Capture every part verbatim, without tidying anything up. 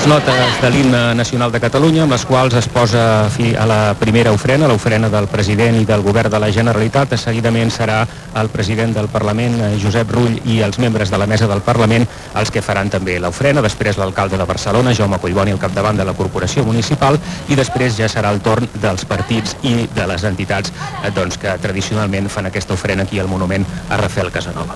les notes de l'himne nacional de Catalunya, amb les quals es posa fi a la primera ofrena, l'ofrena del president i del govern de la Generalitat. Seguidament serà el president del Parlament, Josep Rull, i els membres de la mesa del Parlament els que faran també l'ofrena. Després l'alcalde de Barcelona, Jaume Collboni, al capdavant de la corporació municipal, i després ja serà el torn dels partits i de les entitats doncs, que tradicionalment fan aquesta ofrena aquí al monument a Rafael Casanova.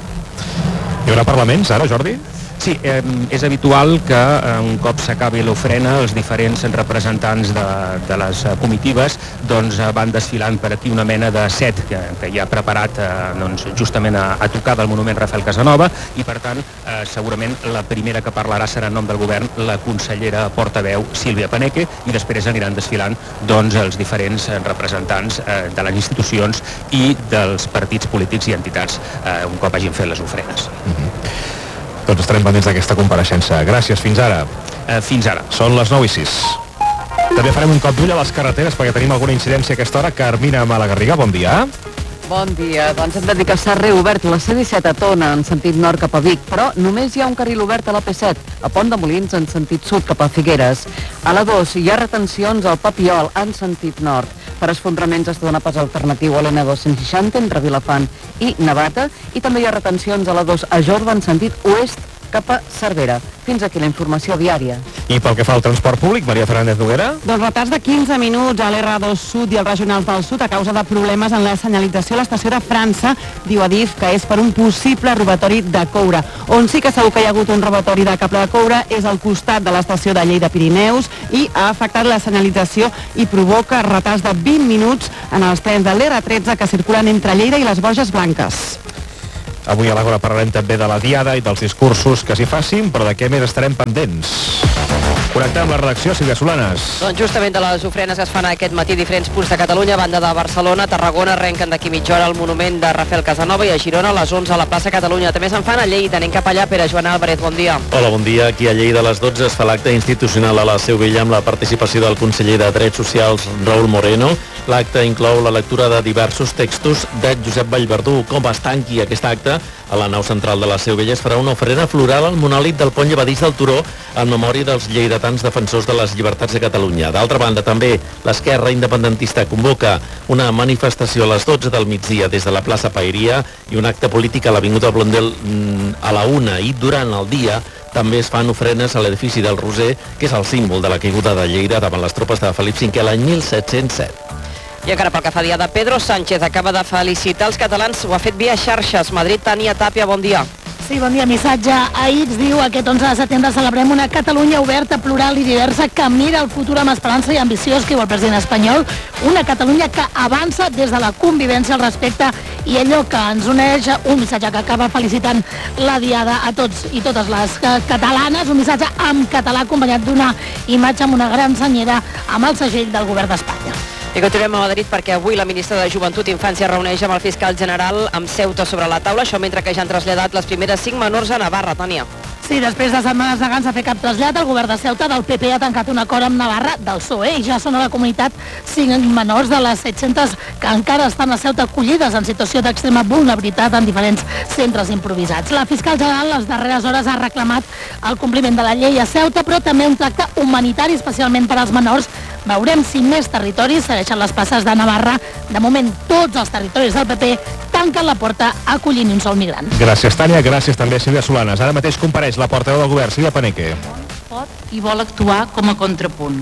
Hi haurà parlaments ara, Jordi? Sí, eh, és habitual que eh, un cop s'acabi l'ofrena els diferents representants de, de les comitives doncs, van desfilant per aquí una mena de set que, que hi ha preparat eh, doncs, justament a, a tocar del monument Rafael Casanova, i per tant eh, segurament la primera que parlarà serà en nom del govern la consellera portaveu Sílvia Paneque, i després aniran desfilant doncs, els diferents representants eh, de les institucions i dels partits polítics i entitats eh, un cop hagin fet les ofrenes. Mm-hmm. Doncs estarem pendents d'aquesta compareixença. Gràcies, fins ara. Eh, fins ara. Són les nou i sis. També farem un cop d'ull a les carreteres perquè tenim alguna incidència a aquesta hora. Carmina Malagarriga, bon dia. Bon dia. Doncs hem de dir que s'ha reobert la C disset a Tona en sentit nord cap a Vic, però només hi ha un carril obert a la P set, a Pont de Molins en sentit sud cap a Figueres. A la dos hi ha retencions al Papiol en sentit nord. Per esfondraments es dona pas alternatiu a l'N dos cents seixanta entre Vilafant i Navata, i també hi ha retencions a la dos a Jorba en sentit oest cap a Cervera. Fins aquí la informació viària. I pel que fa al transport públic, Maria Fernández Noguera? Doncs retards de quinze minuts a l'R dos Sud i als regionals del Sud a causa de problemes en la senyalització a l'estació de França. Diu Adif que és per un possible robatori de coure. On sí que segur que hi ha hagut un robatori de cable de coure és al costat de l'estació de Lleida Pirineus, i ha afectat la senyalització i provoca retards de vint minuts en els trens de l'R tretze que circulen entre Lleida i les Borges Blanques. Avui a l'Àgora parlarem també de la diada i dels discursos que s'hi facin, però de què més estarem pendents? Connectem amb la redacció, Sílvia Solanes. Doncs justament de les ofrenes que es fan aquest matí a diferents punts de Catalunya, a banda de Barcelona, Tarragona, arrenquen d'aquí mitja hora al monument de Rafael Casanova, i a Girona a les onze a la plaça Catalunya. També se'n fan a Lleida. Anem cap allà. Pere Joan Álvarez, bon dia. Hola, bon dia. Aquí a Lleida a les dotze es fa l'acte institucional a la Seu Vella amb la participació del conseller de Drets Socials, Raúl Moreno. L'acte inclou la lectura de diversos textos de Josep Vallverdú. Com es tanqui aquest acte, a la nau central de la Seu Vella es farà una ofrena floral al monòlit del pont llevadís del Turó en memòria dels lleidatans defensors de les llibertats de Catalunya. D'altra banda, també l'esquerra independentista convoca una manifestació a les dotze del migdia des de la plaça Paeria i un acte polític a l'Avinguda Blondel a la una, i durant el dia també es fan ofrenes a l'edifici del Roser, que és el símbol de la caiguda de Lleida davant les tropes de Felip cinquè l'any mil set-cents set. I encara pel que fa dia de Pedro Sánchez, acaba de felicitar els catalans, ho ha fet via xarxes. Madrid, Tània Tàpia, bon dia. Sí, bon dia. Missatge a X diu: aquest onze de setembre celebrem una Catalunya oberta, plural i diversa, que mira el futur amb esperança i ambició, escriu el president espanyol. Una Catalunya que avança des de la convivència, el respecte i allò que ens uneix. Un missatge que acaba felicitant la diada a tots i totes les catalanes. Un missatge en català acompanyat d'una imatge amb una gran senyera amb el segell del govern d'Espanya. I continuem a Madrid perquè avui la ministra de Joventut i Infància reuneix amb el fiscal general amb Ceuta sobre la taula, això mentre que ja han traslladat les primeres cinc menors a Navarra. Tània. Sí, després de setmanes de gans a fer cap trasllat, el govern de Ceuta del P P ha tancat un acord amb Navarra del P S O E, i ja són a la comunitat cinc menors de les set-centes que encara estan a Ceuta acollides en situació d'extrema vulnerabilitat en diferents centres improvisats. La fiscal general les darreres hores ha reclamat el compliment de la llei a Ceuta, però també un tracte humanitari especialment per als menors. Veurem si més territoris segueixen les passes de Navarra. De moment, tots els territoris del P P tanquen la porta acollint un sol migrant. Gràcies, Tània. Gràcies també, Sílvia Solanes. Ara mateix compareix la portaveu del govern, Sílvia Paneque. Pot i vol actuar com a contrapunt.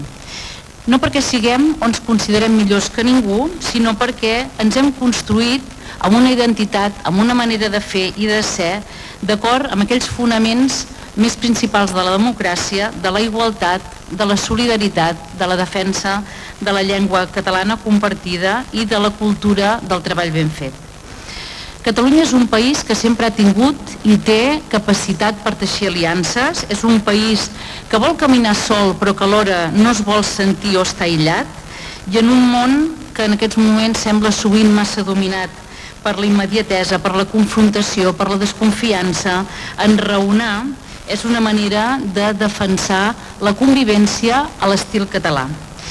No perquè siguem o ens considerem millors que ningú, sinó perquè ens hem construït amb una identitat, amb una manera de fer i de ser, d'acord amb aquells fonaments més principals de la democràcia, de la igualtat, de la solidaritat, de la defensa de la llengua catalana compartida i de la cultura del treball ben fet. Catalunya és un país que sempre ha tingut i té capacitat per teixir aliances, és un país que vol caminar sol però que alhora no es vol sentir o estar aïllat, i en un món que en aquests moments sembla sovint massa dominat per la immediatesa, per la confrontació, per la desconfiança, enraonar és una manera de defensar la convivència a l'estil català.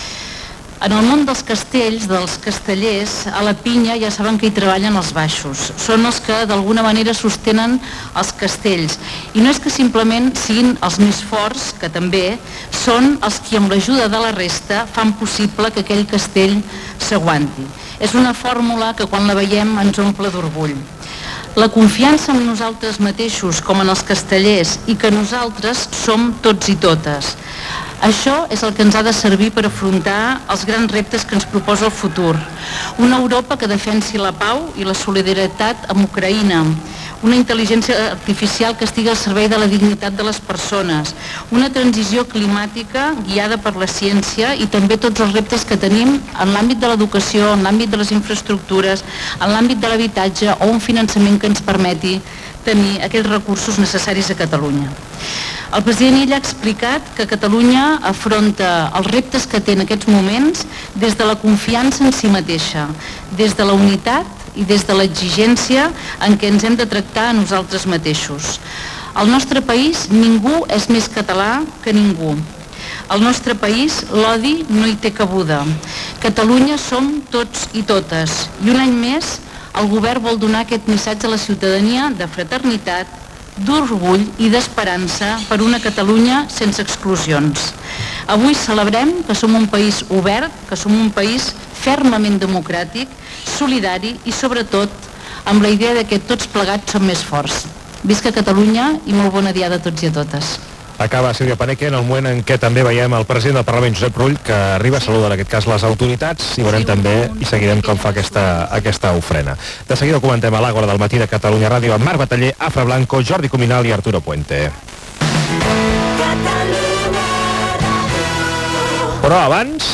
En el món dels castells, dels castellers, a la pinya ja saben que hi treballen els baixos. Són els que d'alguna manera sostenen els castells. I no és que simplement siguin els més forts, que també, són els qui amb l'ajuda de la resta fan possible que aquell castell s'aguanti. És una fórmula que quan la veiem ens omple d'orgull. La confiança en nosaltres mateixos com en els castellers i que nosaltres som tots i totes. Això és el que ens ha de servir per afrontar els grans reptes que ens proposa el futur. Una Europa que defensi la pau i la solidaritat amb Ucraïna, una intel·ligència artificial que estigui al servei de la dignitat de les persones, una transició climàtica guiada per la ciència i també tots els reptes que tenim en l'àmbit de l'educació, en l'àmbit de les infraestructures, en l'àmbit de l'habitatge o un finançament que ens permeti tenir aquells recursos necessaris a Catalunya. El president ell ha explicat que Catalunya afronta els reptes que té en aquests moments des de la confiança en si mateixa, des de la unitat i des de l'exigència en què ens hem de tractar a nosaltres mateixos. Al nostre país ningú és més català que ningú. Al nostre país l'odi no hi té cabuda. Catalunya som tots i totes. I un any més el govern vol donar aquest missatge a la ciutadania de fraternitat, d'orgull i d'esperança per una Catalunya sense exclusions. Avui celebrem que som un país obert, que som un país fermament democràtic, solidari i sobretot amb la idea de que tots plegats som més forts. Visca Catalunya i molt bona diada a tots i a totes. Acaba Sílvia Paneque en el moment en què també veiem el president del Parlament, Josep Rull, que arriba a saludar en aquest cas les autoritats i veurem també i seguirem com fa aquesta, aquesta ofrena. De seguida ho comentem a l'Àgora del matí de Catalunya Ràdio amb Marc Bataller, Afra Blanco, Jordi Cuminal i Arturo Puente. Però abans...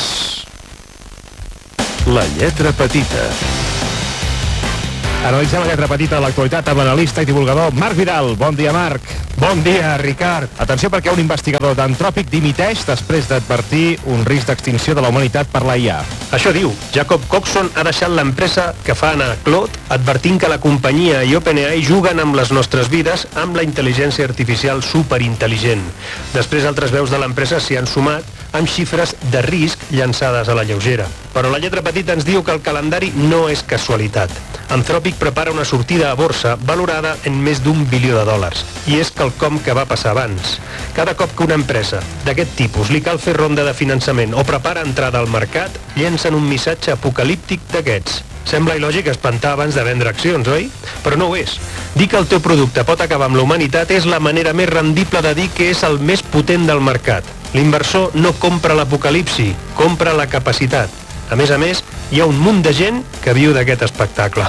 La lletra petita. Analitzem la lletra petita de l'actualitat amb analista i divulgador Marc Vidal. Bon dia, Marc. Bon dia, Ricard. Atenció perquè un investigador d'Antròpic dimiteix després d'advertir un risc d'extinció de la humanitat per la I A. Això diu, Jacob Coxon ha deixat l'empresa que fa anar Claude, advertint que la companyia i OpenAI juguen amb les nostres vides amb la intel·ligència artificial superintel·ligent. Després altres veus de l'empresa s'hi han sumat amb xifres de risc llançades a la lleugera. Però la lletra petita ens diu que el calendari no és casualitat. Anthropic prepara una sortida a borsa valorada en més d'un bilió de dòlars. I és quelcom que va passar abans. Cada cop que una empresa d'aquest tipus li cal fer ronda de finançament o prepara entrada al mercat, llencen un missatge apocalíptic d'aquests. Sembla il·lògic espantar abans de vendre accions, oi? Però no ho és. Dir que el teu producte pot acabar amb la humanitat és la manera més rendible de dir que és el més potent del mercat. L'inversor no compra l'apocalipsi, compra la capacitat. A més a més, hi ha un munt de gent que viu d'aquest espectacle.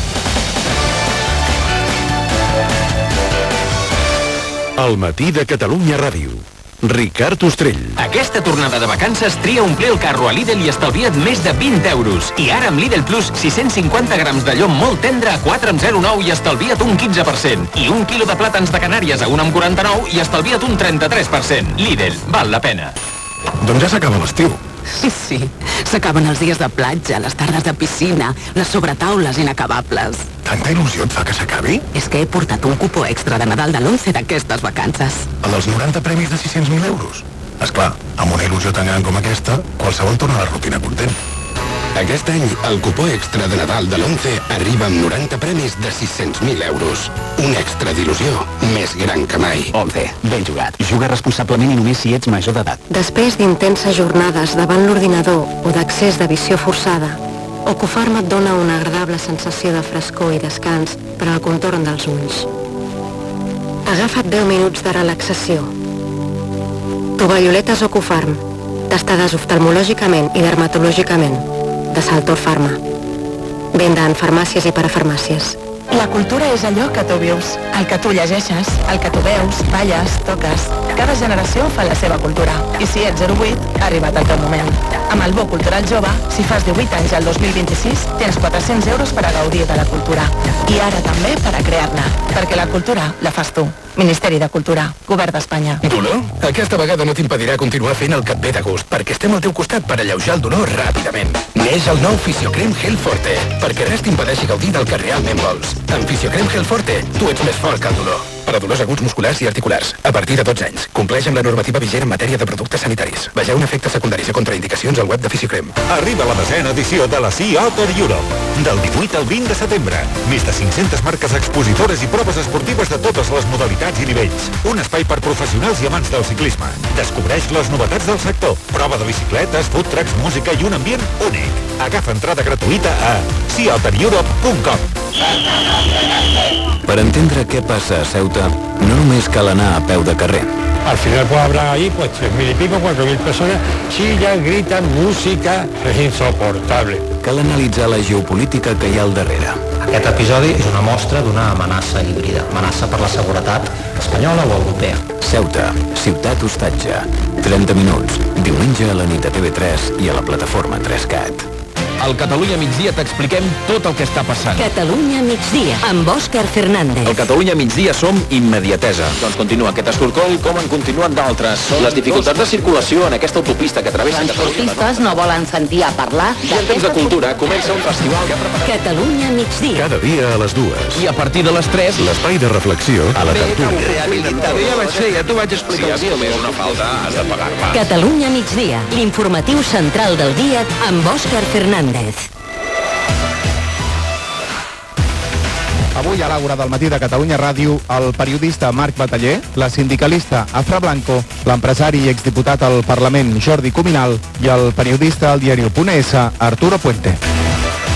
El matí de Catalunya Ràdio. Ricard Ostrell. Aquesta tornada de vacances tria omplir el carro a Lidl i estalvia't més de vint euros. I ara amb Lidl Plus, sis-cents cinquanta grams de llom molt tendre a quatre coma zero nou i estalvia't un quinze per cent. I un quilo de plàtans de Canàries a un coma quaranta-nou i estalvia't un trenta-tres per cent. Lidl, val la pena. Doncs ja s'acaba l'estiu. Sí, sí. S'acaben els dies de platja, les tardes de piscina, les sobretaules inacabables. Tanta il·lusió et fa que s'acabi? És que he portat un cupó extra de Nadal de l'onze d'aquestes vacances. El dels noranta premis de sis-cents mil euros? Esclar, amb una il·lusió tan gran com aquesta, qualsevol torna a la rutina content. Aquest any, el cupó extra de Nadal de l'onze arriba amb noranta premis de sis-cents mil euros. Un extra d'il·lusió més gran que mai. onze. Ben jugat. Juga responsablement i només si ets major d'edat. Després d'intenses jornades davant l'ordinador o d'accés de visió forçada, Ocufarm et dona una agradable sensació de frescor i descans per al contorn dels ulls. Agafa't deu minuts de relaxació. Tovalloletes Ocufarm, testades oftalmològicament i dermatològicament, de Saltor Pharma. Venda en farmàcies i parafarmàcies. La cultura és allò que tu vius, el que tu llegeixes, el que tu veus, balles, toques. Cada generació fa la seva cultura. I si ets zero vuit, ha arribat el teu moment. Amb el Bo Cultural Jove, si fas divuit anys el dos mil vint-i-sis, tens quatre-cents euros per a gaudir de la cultura. I ara també per a crear-ne, perquè la cultura la fas tu. Ministeri de Cultura, Govern d'Espanya. Dolor? Aquesta vegada no t'impedirà continuar fent el que et ve de gust, perquè estem al teu costat per alleujar el dolor ràpidament. Neix el nou Fisiocrem Gel Forte, perquè res t'impedeixi gaudir del que realment vols. Amb Fisiocrem Gel Forte, tu ets més fort que el dolor. per a dolors aguts musculars i articulars, a partir de dotze anys. Compleix amb la normativa vigent en matèria de productes sanitaris. Vegeu efectes secundaris i contraindicacions al web de Fisiocrem. Arriba la desena edició de la Sea Otter Europe. Del divuit al vint de setembre. Més de cinc-centes marques expositores i proves esportives de totes les modalitats i nivells. Un espai per professionals i amants del ciclisme. Descobreix les novetats del sector. Prova de bicicletes, food trucks, música i un ambient únic. Agafa entrada gratuïta a sea otter europe punt com. Per entendre què passa a Ceuta, no només cal anar a peu de carrer. Al final pues habrá ahí pues tres mil y pico, cuatro mil personas, chillan, gritan, música, es insoportable. Cal analitzar la geopolítica que hi ha al darrere. Aquest episodi és una mostra d'una amenaça híbrida, amenaça per la seguretat espanyola o europea. Ceuta, ciutat hostatge. trenta minuts, diumenge a la nit a T V tres i a la plataforma tres cat. Al Catalunya migdia t'expliquem tot el que està passant. Catalunya migdia, amb Òscar Fernández. Al Catalunya migdia som immediatesa. Doncs continua aquest escorcoll com en continuen d'altres. Són les dificultats de circulació en aquesta autopista que travessa Els transportistes no volen sentir a parlar I en temps de cultura comença un festival que ha preparat... Catalunya migdia. Cada dia a les dues. I a partir de les tres... L'espai de reflexió a la tertúlia. Ja vaig ser, ja t'ho vaig explicar. Si a mi només una falta, has de pagar-la. Catalunya migdia, l'informatiu central del dia amb Òscar Fernández. Avui a l'Àgora del matí de Catalunya Ràdio, el periodista Marc Bataller, la sindicalista Afra Blanco, l'empresari i exdiputat al Parlament Jordi Cuminal i el periodista al diari El Punt S, Arturo Puente.